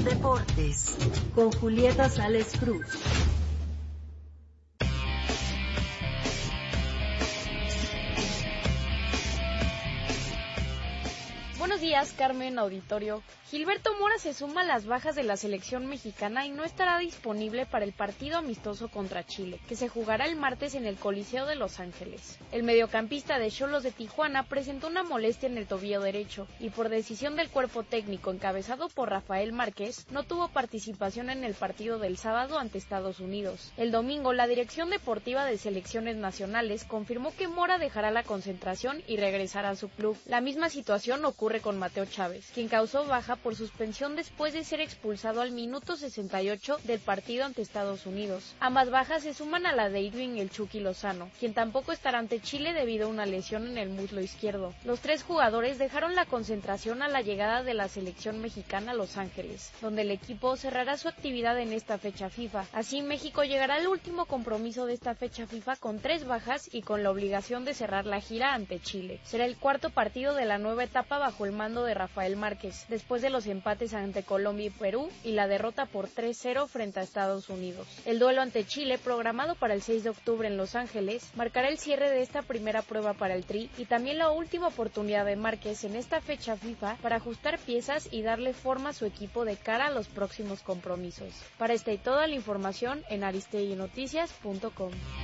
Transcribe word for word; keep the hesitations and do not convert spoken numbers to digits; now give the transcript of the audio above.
Deportes con Julieta Sales Cruz. Buenos días, Carmen, auditorio. Gilberto Mora se suma a las bajas de la selección mexicana y no estará disponible para el partido amistoso contra Chile, que se jugará el martes en el Coliseo de Los Ángeles. El mediocampista de Xolos de Tijuana presentó una molestia en el tobillo derecho y por decisión del cuerpo técnico encabezado por Rafael Márquez, no tuvo participación en el partido del sábado ante Estados Unidos. El domingo, la Dirección Deportiva de Selecciones Nacionales confirmó que Mora dejará la concentración y regresará a su club. La misma situación ocurre con Mateo Chávez, quien causó baja por suspensión después de ser expulsado al minuto sesenta y ocho del partido ante Estados Unidos. Ambas bajas se suman a la de Irving El Chucky Lozano, quien tampoco estará ante Chile debido a una lesión en el muslo izquierdo. Los tres jugadores dejaron la concentración a la llegada de la selección mexicana a Los Ángeles, donde el equipo cerrará su actividad en esta fecha FIFA. Así, México llegará al último compromiso de esta fecha FIFA con tres bajas y con la obligación de cerrar la gira ante Chile. Será el cuarto partido de la nueva etapa bajo el mando de Rafael Márquez, después de los empates ante Colombia y Perú y la derrota por tres cero frente a Estados Unidos. El duelo ante Chile, programado para el seis de octubre en Los Ángeles, marcará el cierre de esta primera prueba para el Tri y también la última oportunidad de Márquez en esta fecha FIFA para ajustar piezas y darle forma a su equipo de cara a los próximos compromisos. Para esta y toda la información en aristeguinoticias punto com.